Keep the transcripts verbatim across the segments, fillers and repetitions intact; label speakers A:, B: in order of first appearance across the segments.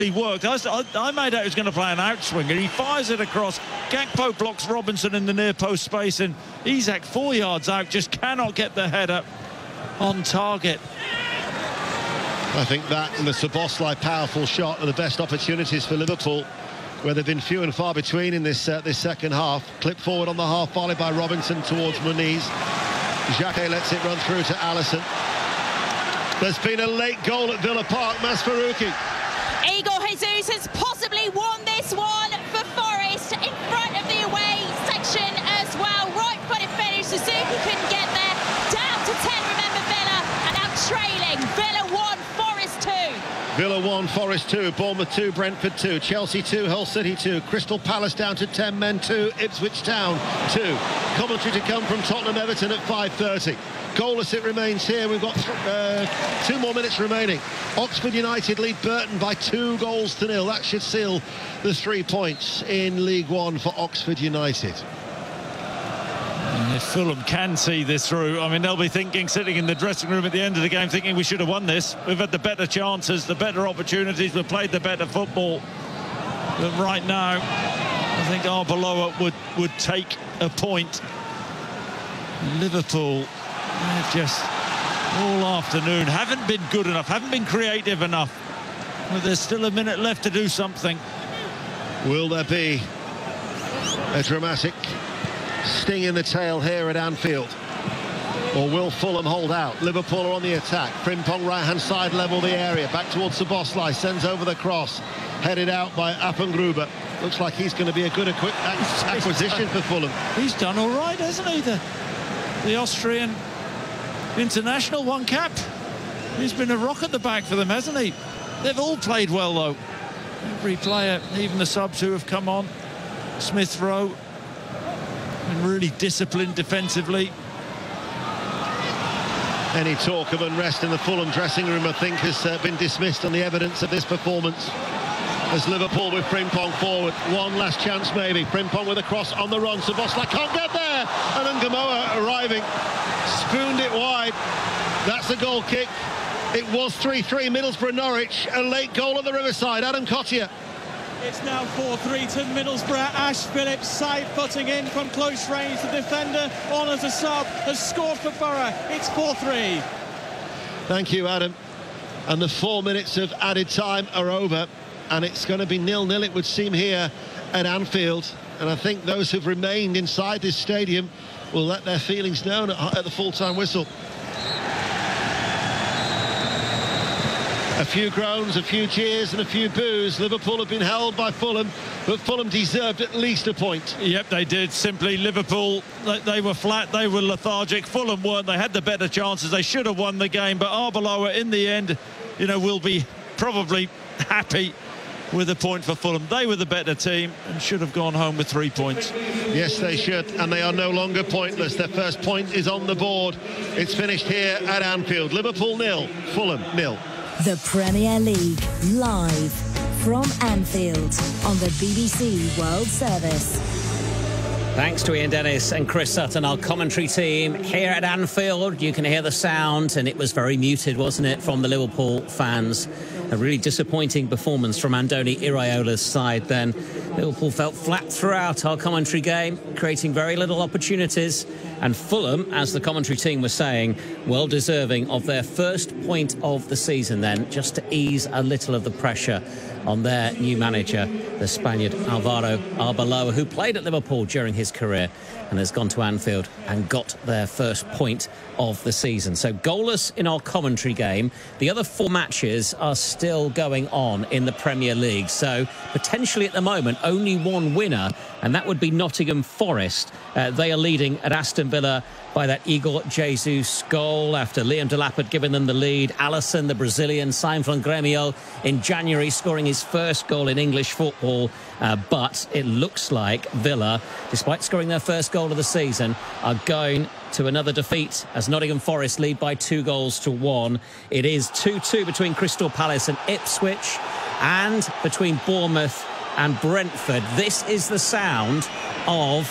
A: He worked. I, I made out he was going to play an outswinger. He fires it across. Gakpo blocks Robinson in the near post space, and Isak, four yards out, just cannot get the header on target.
B: I think that and the Szoboszlai powerful shot are the best opportunities for Liverpool, where they've been few and far between in this uh, this second half. Clip forward on the half volley by Robinson towards Muniz. Xhaka lets it run through to Alisson. There's been a late goal at Villa Park. Masfarouki.
C: Igor Jesus has possibly won this one for Forest in front of the away section as well. Right-footed finish. Suzuki couldn't get there. Down to ten, remember, Villa, and now trailing. Villa one, Forest two.
B: Villa one, Forest two, Bournemouth two, Brentford two, Chelsea two, Hull City two, Crystal Palace down to ten men two, Ipswich Town two. Commentary to come from Tottenham Everton at five thirty. Goalless it remains here. We've got uh, two more minutes remaining. Oxford United lead Burton by two goals to nil. That should seal the three points in League One for Oxford United.
A: And if Fulham can see this through, I mean, they'll be thinking, sitting in the dressing room at the end of the game, thinking we should have won this. We've had the better chances, the better opportunities, we've played the better football. But right now, I think Arbeloa would, would take a point. Liverpool, just all afternoon, haven't been good enough, haven't been creative enough. But there's still a minute left to do something.
B: Will there be a dramatic sting in the tail here at Anfield? Or will Fulham hold out? Liverpool are on the attack. Frimpong right-hand side, level the area. Back towards Szoboszlai, sends over the cross. Headed out by Appengruber. Looks like he's going to be a good acquisition for Fulham.
A: He's done all right, hasn't he? The, the Austrian international, one cap. He's been a rock at the back for them, hasn't he? They've all played well, though. Every player, even the subs who have come on. Smith Rowe, been really disciplined defensively.
B: Any talk of unrest in the Fulham dressing room, I think, has uh, been dismissed on the evidence of this performance. As Liverpool with Frimpong forward. One last chance, maybe. Frimpong with a cross on the run. Szoboszlai can't get there. And then Gamoa arriving. Spooned it wide. That's a goal kick. It was three three, Middlesbrough Norwich. A late goal at the Riverside. Adam Cottier.
D: It's now four three to Middlesbrough. Ash Phillips side-footing in from close range. The defender on as a sub has scored for Borough. It's four three.
B: Thank you, Adam. And the four minutes of added time are over. And it's going to be nil nil, it would seem, here at Anfield. And I think those who've remained inside this stadium will let their feelings known at, at the full-time whistle. A few groans, a few cheers and a few boos. Liverpool have been held by Fulham, but Fulham deserved at least a point.
A: Yep, they did. Simply Liverpool, they, they were flat, they were lethargic. Fulham weren't. They had the better chances. They should have won the game, but Arbeloa in the end, you know, will be probably happy with a point for Fulham. They were the better team and should have gone home with three points.
B: Yes, they should, and they are no longer pointless. Their first point is on the board. It's finished here at Anfield. Liverpool nil, Fulham nil.
E: The Premier League, live from Anfield on the B B C World Service.
F: Thanks to Ian Dennis and Chris Sutton, our commentary team here at Anfield. You can hear the sound, and it was very muted, wasn't it, from the Liverpool fans? A really disappointing performance from Andoni Iraola's side then. Liverpool felt flat throughout our commentary game, creating very little opportunities. And Fulham, as the commentary team was saying, well deserving of their first point of the season then, just to ease a little of the pressure on their new manager, the Spaniard Alvaro Arbeloa, who played at Liverpool during his career and has gone to Anfield and got their first point of the season. So goalless in our commentary game. The other four matches are still going on in the Premier League. So potentially at the moment, only one winner, and that would be Nottingham Forest. Uh, they are leading at Aston Villa by that Igor Jesus goal after Liam Delap had given them the lead. Alisson, the Brazilian, signed from Grêmio in January, scoring his first goal in English football. Uh, but it looks like Villa, despite scoring their first goal of the season, are going to another defeat as Nottingham Forest lead by two goals to one. It is two two between Crystal Palace and Ipswich, and between Bournemouth and Brentford. This is the sound of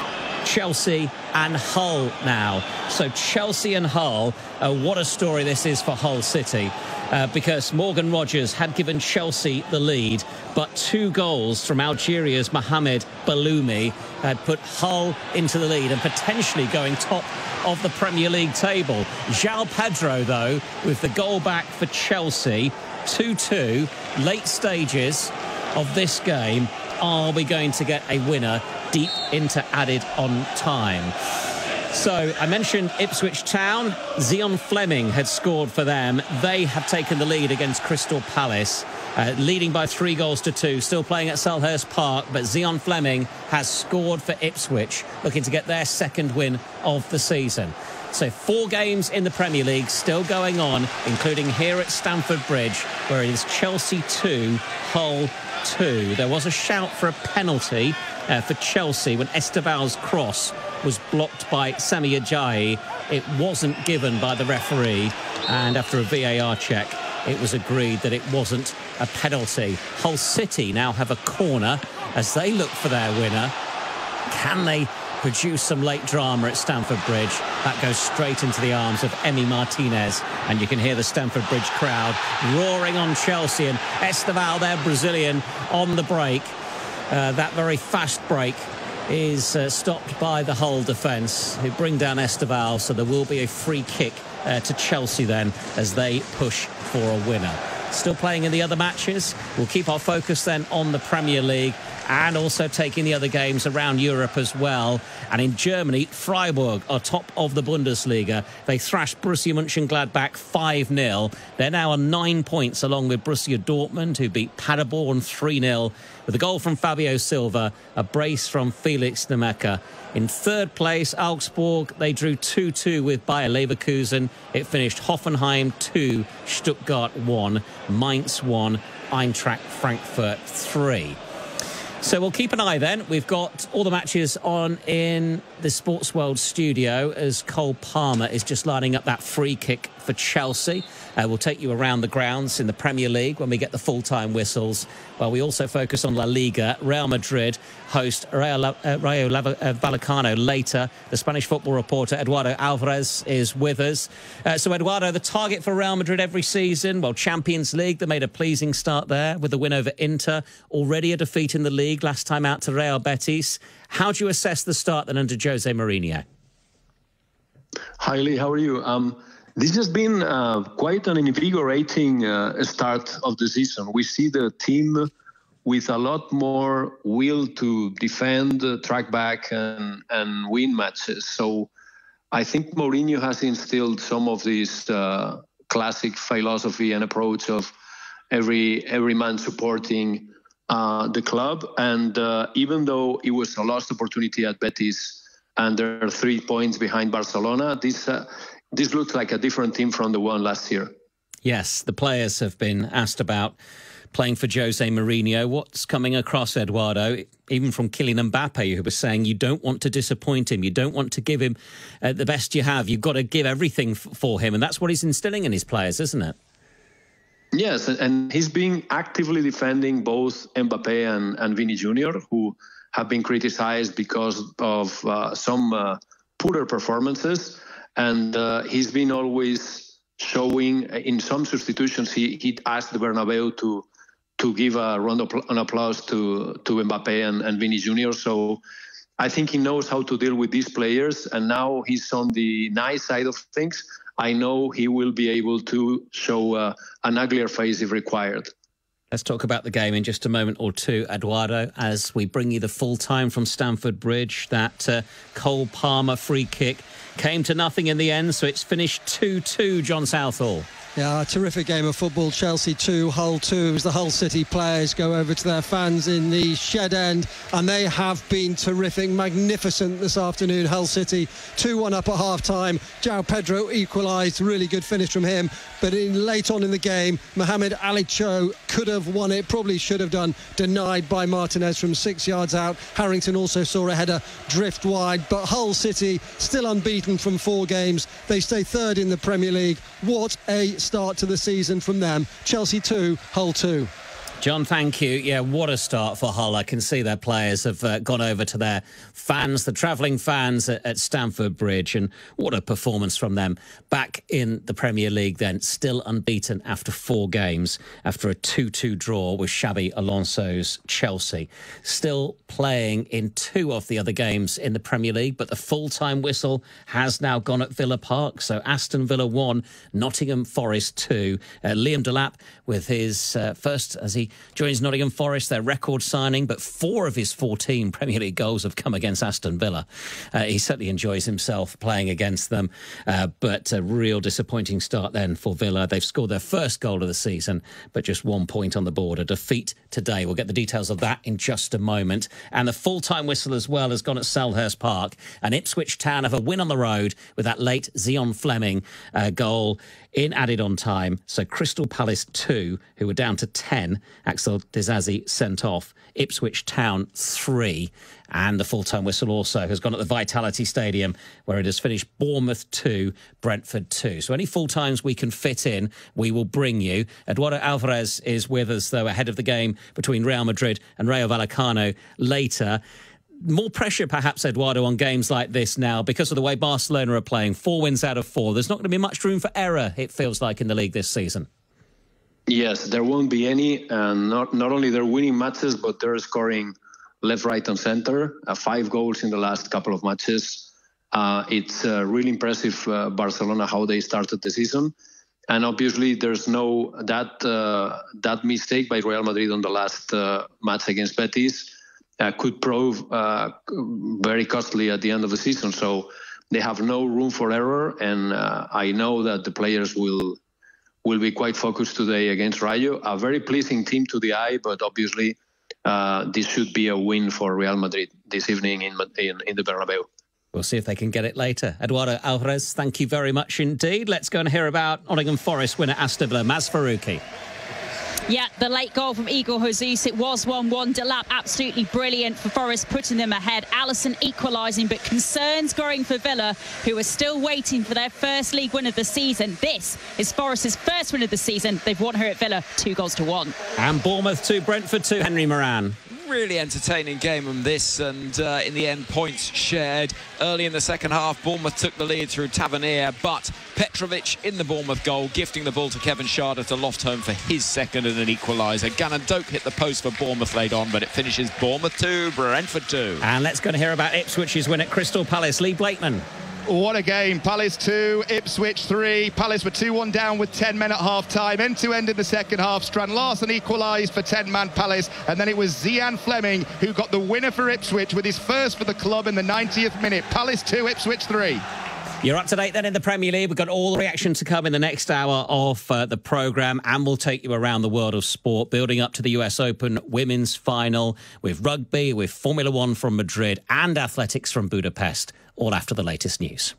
F: Chelsea and Hull now. So Chelsea and Hull, uh, what a story this is for Hull City. uh, because Morgan Rogers had given Chelsea the lead, but two goals from Algeria's Mohamed Baloumi had put Hull into the lead and potentially going top of the Premier League table. João Pedro, though, with the goal back for Chelsea. two two, late stages of this game. Are we going to get a winner deep into added on time? So I mentioned Ipswich Town. Zion Fleming had scored for them. They have taken the lead against Crystal Palace, uh, leading by three goals to two, still playing at Selhurst Park, but Zion Fleming has scored for Ipswich, looking to get their second win of the season. So four games in the Premier League still going on, including here at Stamford Bridge, where it is Chelsea two, Hull two. There was a shout for a penalty uh, for Chelsea when Esteval's cross was blocked by Sami Ajayi. It wasn't given by the referee, and after a V A R check, it was agreed that it wasn't a penalty. Hull City now have a corner as they look for their winner. Can they produce some late drama at Stamford Bridge? That goes straight into the arms of Emi Martinez, and you can hear the Stamford Bridge crowd roaring on Chelsea, and Esteval, their Brazilian, on the break. Uh, that very fast break is uh, stopped by the Hull defence, who bring down Esteval, so there will be a free kick uh, to Chelsea then as they push for a winner. Still playing in the other matches. We'll keep our focus then on the Premier League and also taking the other games around Europe as well. And in Germany, Freiburg are top of the Bundesliga. They thrashed Borussia Mönchengladbach five nil. They're now on nine points along with Borussia Dortmund, who beat Paderborn three nil with a goal from Fabio Silva, a brace from Felix Nemeka. In third place, Augsburg, they drew two two with Bayer Leverkusen. It finished Hoffenheim two, Stuttgart one, Mainz one, Eintracht Frankfurt three. So we'll keep an eye then. We've got all the matches on in the Sports World studio as Cole Palmer is just lining up that free kick for Chelsea. Uh, we'll take you around the grounds in the Premier League when we get the full-time whistles, while we also focus on La Liga. Real Madrid host Rayo, uh, Rayo Vallecano later. The Spanish football reporter Eduardo Alvarez is with us. Uh, so, Eduardo, the target for Real Madrid every season, well, Champions League, they made a pleasing start there with the win over Inter. Already a defeat in the league, last time out to Real Betis. How do you assess the start then under Jose Mourinho?
G: Hi, Lee, how are you? Um, This has been uh, quite an invigorating uh, start of the season. We see the team with a lot more will to defend, uh, track back, and, and win matches. So I think Mourinho has instilled some of this uh, classic philosophy and approach of every every man supporting uh, the club. And uh, even though it was a lost opportunity at Betis and they're three points behind Barcelona, this uh, This looks like a different team from the one last year.
F: Yes, the players have been asked about playing for Jose Mourinho. What's coming across, Eduardo, even from Kylian Mbappe, who was saying you don't want to disappoint him, you don't want to give him uh, the best you have, you've got to give everything f for him, and that's what he's instilling in his players, isn't it?
G: Yes, and he's been actively defending both Mbappe and, and Vini Junior, who have been criticized because of uh, some uh, poorer performances. And uh, he's been always showing in some substitutions. He he asked the Bernabeu to to give a round of an applause to to Mbappe and, and Vini Junior. So I think he knows how to deal with these players. And now he's on the nice side of things. I know he will be able to show uh, an uglier face if required.
F: Let's talk about the game in just a moment or two, Eduardo, as we bring you the full time from Stamford Bridge. That uh, Cole Palmer free kick came to nothing in the end, so it's finished two two, John Southall.
H: Yeah, a terrific game of football. Chelsea two, Hull two, as the Hull City players go over to their fans in the shed end, and they have been terrific, magnificent this afternoon. Hull City two one up at half-time. João Pedro equalised, really good finish from him, but in late on in the game, Mohamed Ali Cho could have won it, probably should have done, denied by Martinez from six yards out. Harrington also saw a header drift wide, but Hull City still unbeaten from four games. They stay third in the Premier League. What a start to the season from them. Chelsea two, Hull two.
F: John, thank you. Yeah, what a start for Hull. I can see their players have uh, gone over to their fans, the travelling fans at, at Stamford Bridge, and what a performance from them. Back in the Premier League then, still unbeaten after four games, after a two two draw with Xabi Alonso's Chelsea. Still playing in two of the other games in the Premier League, but the full-time whistle has now gone at Villa Park. So Aston Villa one, Nottingham Forest two. Uh, Liam Delap with his uh, first, as he joins Nottingham Forest, their record signing, but four of his fourteen Premier League goals have come against Aston Villa. Uh, he certainly enjoys himself playing against them, uh, but a real disappointing start then for Villa. They've scored their first goal of the season, but just one point on the board. A defeat today. We'll get the details of that in just a moment. And the full-time whistle as well has gone at Selhurst Park, and Ipswich Town have a win on the road with that late Zion Fleming uh, goal in added on time. So Crystal Palace two, who were down to ten, Axel Disasi sent off. Ipswich Town three. And the full-time whistle also has gone at the Vitality Stadium, where it has finished Bournemouth two, Brentford two. So any full-times we can fit in, we will bring you. Eduardo Alvarez is with us, though, ahead of the game between Real Madrid and Rayo Vallecano later. More pressure, perhaps, Eduardo, on games like this now because of the way Barcelona are playing. Four wins out of four. There's not going to be much room for error, it feels like, in the league this season.
G: Yes, there won't be any. And not, not only they're winning matches, but they're scoring left, right, and center. Uh, five goals in the last couple of matches. Uh, it's uh, really impressive, uh, Barcelona, how they started the season. And obviously, there's no that uh, that mistake by Real Madrid on the last uh, match against Betis uh, could prove uh, very costly at the end of the season. So they have no room for error, and uh, I know that the players will will be quite focused today against Rayo. A very pleasing team to the eye, but obviously uh, this should be a win for Real Madrid this evening in in, in the Bernabeu.
F: We'll see if they can get it later. Eduardo Alvarez, thank you very much indeed. Let's go and hear about Nottingham Forest winner Aston Villa, Maz Faruqi.
C: Yeah, the late goal from Igor Jesus, it was one one. Delap absolutely brilliant for Forest, putting them ahead. Alisson equalising, but concerns growing for Villa, who are still waiting for their first league win of the season. This is Forest's first win of the season. They've won here at Villa, two goals to one. And Bournemouth two, Brentford two, Henry Moran.
I: Really entertaining game on this, and uh, in the end, points shared. Early in the second half, Bournemouth took the lead through Tavernier, but Petrovic in the Bournemouth goal, gifting the ball to Kevin Schade to loft home for his second and an equaliser. Gannon Doak hit the post for Bournemouth late on, but it finishes Bournemouth two, Brentford two.
F: And let's go and hear about Ipswich's win at Crystal Palace. Lee Blakeman.
J: What a game. Palace two, Ipswich three. Palace were two one down with ten men at half-time. End-to-end in the second half. Strand Larsen equalised for ten-man Palace. And then it was Zian Fleming who got the winner for Ipswich with his first for the club in the ninetieth minute. Palace two, Ipswich three.
F: You're up to date then in the Premier League. We've got all the reaction to come in the next hour of uh, the programme, and we'll take you around the world of sport, building up to the U S Open women's final with rugby, with Formula One from Madrid and athletics from Budapest, all after the latest news.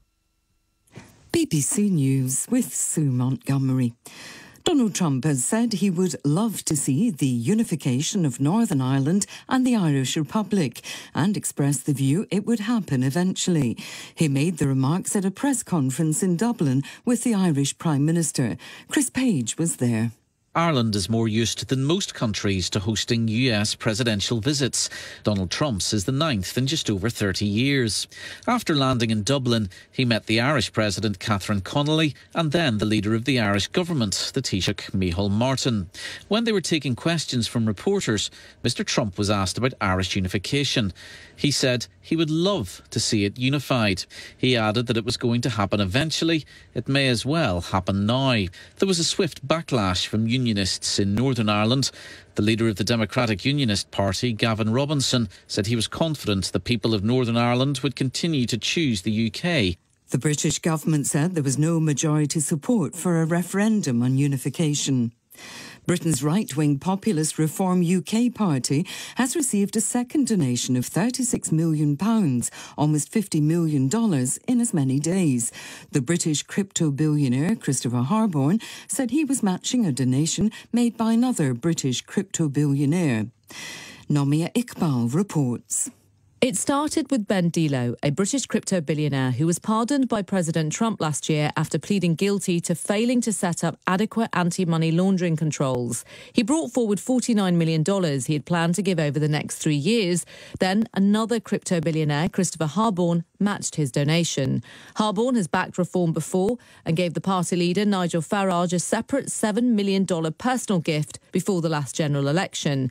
K: B B C News with Sue Montgomery. Donald Trump has said he would love to see the unification of Northern Ireland and the Irish Republic, and expressed the view it would happen eventually. He made the remarks at a press conference in Dublin with the Irish Prime Minister. Chris Page was there.
L: Ireland is more used than most countries to hosting U S presidential visits. Donald Trump's is the ninth in just over thirty years. After landing in Dublin, he met the Irish President Catherine Connolly and then the leader of the Irish government, the Taoiseach Micheál Martin. When they were taking questions from reporters, Mr Trump was asked about Irish unification. He said he would love to see it unified. He added that it was going to happen eventually. It may as well happen now. There was a swift backlash from Unionists in Northern Ireland. The leader of the Democratic Unionist Party, Gavin Robinson, said he was confident the people of Northern Ireland would continue to choose the U K.
K: The British government said there was no majority support for a referendum on unification. Britain's right-wing populist Reform U K party has received a second donation of thirty-six million pounds, almost fifty million dollars, in as many days. The British crypto billionaire Christopher Harborne said he was matching a donation made by another British crypto billionaire. Nomia Iqbal reports.
M: It started with Ben Dilo, a British crypto billionaire who was pardoned by President Trump last year after pleading guilty to failing to set up adequate anti-money laundering controls. He brought forward forty-nine million dollars he had planned to give over the next three years. Then another crypto billionaire, Christopher Harborne, matched his donation. Harborne has backed reform before and gave the party leader Nigel Farage a separate seven million dollars personal gift before the last general election.